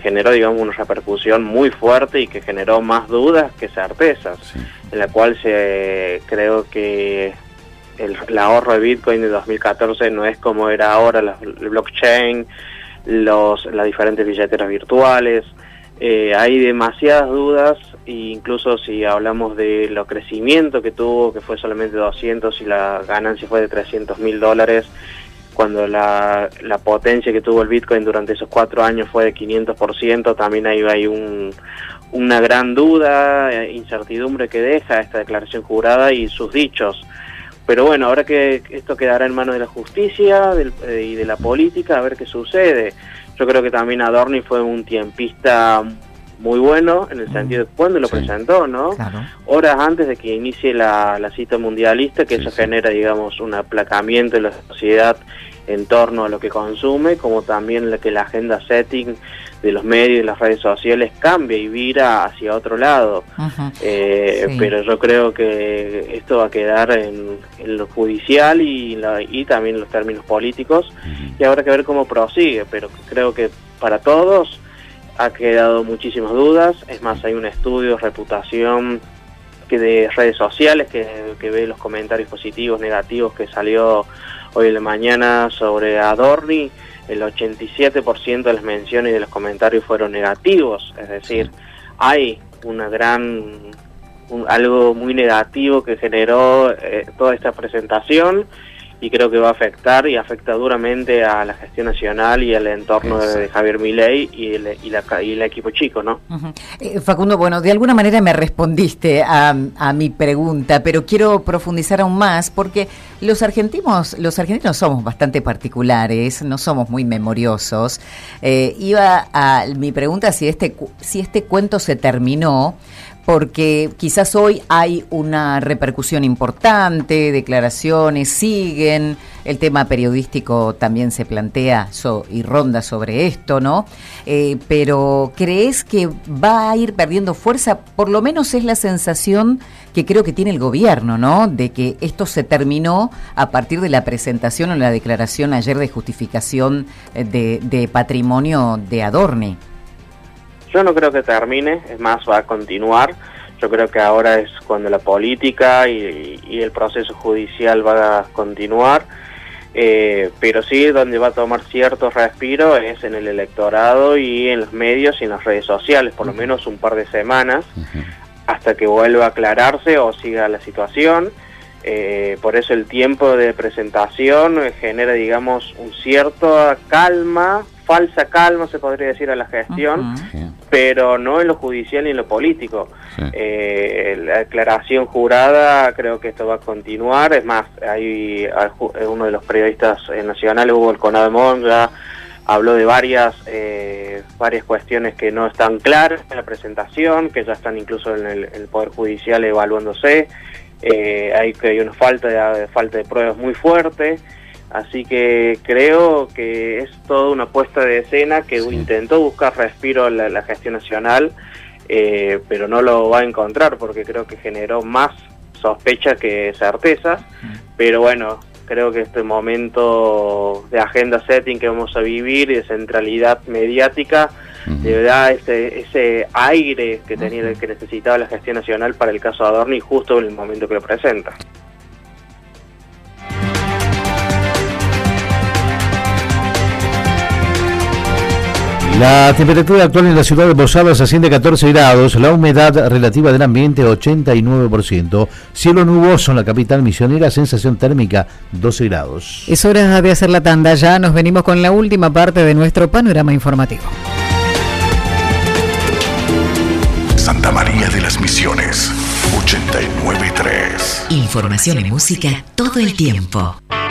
generó, digamos, una repercusión muy fuerte y que generó más dudas que certezas, en la cual creo que el ahorro de Bitcoin de 2014 no es como era ahora, el blockchain, las diferentes billeteras virtuales. Hay demasiadas dudas, e incluso si hablamos de lo crecimiento que tuvo, que fue solamente 200 y la ganancia fue de $300.000, cuando la potencia que tuvo el Bitcoin durante esos 4 años fue de 500%, también ahí hay una gran duda, incertidumbre que deja esta declaración jurada y sus dichos. Pero bueno, ahora que esto quedará en manos de la justicia y de la política, a ver qué sucede. Yo creo que también Adorni fue un tiempista muy bueno, en el sentido de cuando lo presentó, ¿no? Claro. Horas antes de que inicie la cita mundialista, que eso genera, digamos, un aplacamiento de la sociedad en torno a lo que consume, como también que la agenda setting de los medios y las redes sociales cambie y vira hacia otro lado. Pero yo creo que esto va a quedar en lo judicial y también en los términos políticos, y habrá que ver cómo prosigue, pero creo que para todos ha quedado muchísimas dudas. Es más, hay un estudio de reputación de redes sociales que ve los comentarios positivos, negativos, que salió hoy en la mañana sobre Adorni. El 87% de las menciones y de los comentarios fueron negativos, es decir, hay algo muy negativo que generó toda esta presentación, y creo que va a afectar y afecta duramente a la gestión nacional y al entorno de Javier Milei y el equipo chico, ¿no? Facundo, bueno, de alguna manera me respondiste a mi pregunta, pero quiero profundizar aún más, porque los argentinos somos bastante particulares, no somos muy memoriosos. Iba a mi pregunta si este cuento se terminó, porque quizás hoy hay una repercusión importante, declaraciones siguen, el tema periodístico también se plantea y ronda sobre esto, ¿no? Pero ¿crees que va a ir perdiendo fuerza? Por lo menos es la sensación que creo que tiene el gobierno, ¿no? De que esto se terminó a partir de la presentación o la declaración ayer de justificación de patrimonio de Adorni. Yo no creo que termine, es más, va a continuar. Yo creo que ahora es cuando la política y el proceso judicial va a continuar, pero sí donde va a tomar cierto respiro es en el electorado y en los medios y en las redes sociales, por lo menos un par de semanas, hasta que vuelva a aclararse o siga la situación. Por eso el tiempo de presentación genera, digamos, un cierto falsa calma se podría decir a la gestión, pero no en lo judicial ni en lo político. La declaración jurada, creo que esto va a continuar. Es más, hay uno de los periodistas nacionales, Hugo Alconada Monga, habló de varias cuestiones que no están claras en la presentación, que ya están incluso en el Poder Judicial evaluándose. Hay una falta de pruebas muy fuerte. Así que creo que es toda una puesta de escena que intentó buscar respiro la gestión nacional, pero no lo va a encontrar, porque creo que generó más sospecha que certezas. Pero bueno, creo que este momento de agenda setting que vamos a vivir y de centralidad mediática le da ese aire que necesitaba la gestión nacional para el caso Adorni, justo en el momento que lo presenta. La temperatura actual en la ciudad de Posadas asciende a 14 grados, la humedad relativa del ambiente 89%, cielo nuboso en la capital misionera, sensación térmica 12 grados. Es hora de hacer la tanda, ya nos venimos con la última parte de nuestro panorama informativo. Santa María de las Misiones, 89.3. Información y música todo el tiempo.